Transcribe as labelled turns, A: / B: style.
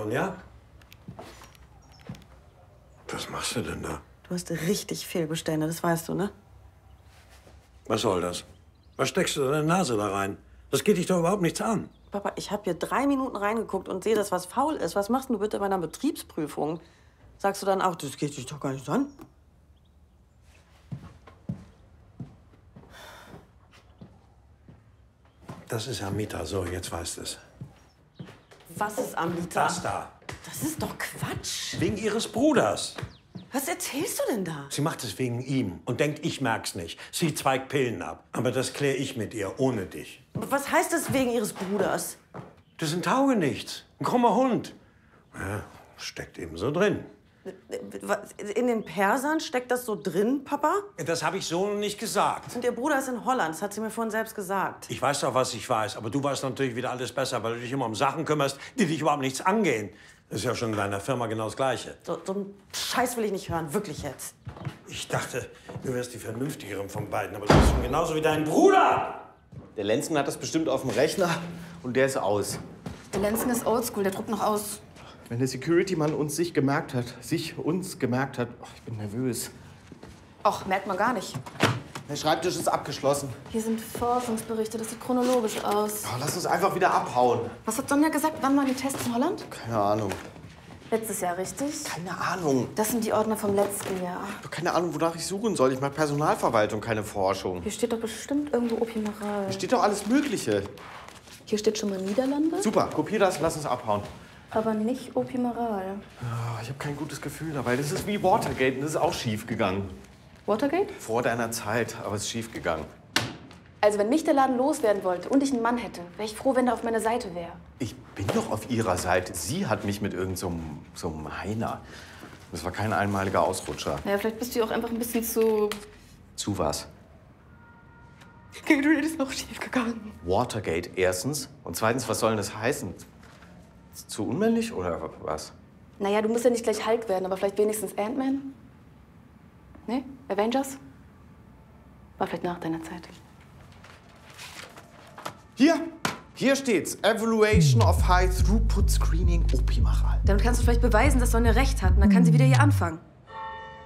A: Sonja? Was machst du denn da?
B: Du hast richtig Fehlbestände, das weißt du, ne?
A: Was soll das? Was steckst du deine Nase da rein? Das geht dich doch überhaupt nichts an.
B: Papa, ich habe hier 3 Minuten reingeguckt und sehe, dass was faul ist. Was machst du bitte bei einer Betriebsprüfung? Sagst du dann auch, das geht dich doch gar nicht an?
A: Das ist Amita. So, jetzt weißt du es.
B: Was ist Amita?
A: Das da.
B: Das ist doch Quatsch.
A: Wegen ihres Bruders.
B: Was erzählst du denn da?
A: Sie macht es wegen ihm und denkt, ich merk's nicht. Sie zweigt Pillen ab. Aber das kläre ich mit ihr, ohne dich.
B: Was heißt das wegen ihres Bruders?
A: Das ist ein Taugenichts. Ein krummer Hund. Ja, steckt eben so drin.
B: In den Persern steckt das so drin, Papa?
A: Das habe ich so noch nicht gesagt.
B: Und ihr Bruder ist in Holland, das hat sie mir vorhin selbst gesagt.
A: Ich weiß doch, was ich weiß. Aber du weißt natürlich wieder alles besser, weil du dich immer um Sachen kümmerst, die dich überhaupt nichts angehen. Das ist ja schon in deiner Firma genau das Gleiche.
B: So einen Scheiß will ich nicht hören, wirklich jetzt.
A: Ich dachte, du wärst die Vernünftigere von beiden, aber du bist schon genauso wie dein Bruder!
C: Der Lenzen hat das bestimmt auf dem Rechner und der ist aus.
D: Der Lenzen ist oldschool, der druckt noch aus.
C: Wenn der Security-Mann uns gemerkt hat, oh, ich bin nervös.
D: Och, merkt man gar nicht.
C: Der Schreibtisch ist abgeschlossen.
D: Hier sind Forschungsberichte, das sieht chronologisch aus.
C: Oh, lass uns einfach wieder abhauen.
D: Was hat Sonja gesagt? Wann waren die Tests in Holland?
C: Keine Ahnung.
D: Letztes Jahr, richtig?
C: Keine Ahnung.
D: Das sind die Ordner vom letzten Jahr.
C: Keine Ahnung, wonach ich suchen soll. Ich mache Personalverwaltung, keine Forschung.
D: Hier steht doch bestimmt irgendwo Opimaral.
C: Hier steht doch alles Mögliche.
D: Hier steht schon mal Niederlande.
C: Super, kopier das, lass uns abhauen.
D: Aber nicht Opimaral.
C: Oh, ich habe kein gutes Gefühl dabei. Das ist wie Watergate und das ist auch schief gegangen.
D: Watergate?
C: Vor deiner Zeit, aber es ist schief gegangen.
D: Also wenn mich der Laden loswerden wollte und ich einen Mann hätte, wäre ich froh, wenn er auf meiner Seite wäre.
C: Ich bin doch auf ihrer Seite. Sie hat mich mit irgendeinem so einem Heiner. Das war kein einmaliger Ausrutscher.
D: Naja, vielleicht bist du ja auch einfach ein bisschen zu...
C: Zu was?
D: Gatorade ist auch schief gegangen.
C: Watergate erstens. Und zweitens, was soll denn das heißen? Zu unmännlich oder was?
D: Naja, du musst ja nicht gleich Hulk werden, aber vielleicht wenigstens Ant-Man? Ne? Avengers? War vielleicht nach deiner Zeit.
C: Hier steht's. Evaluation of High Throughput Screening Opimaral.
D: Damit kannst du vielleicht beweisen, dass Sonja recht hat. Und dann kann sie wieder hier anfangen.